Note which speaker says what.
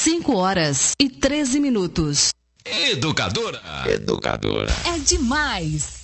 Speaker 1: 5 horas e 13 minutos.
Speaker 2: Educadora.
Speaker 1: É demais.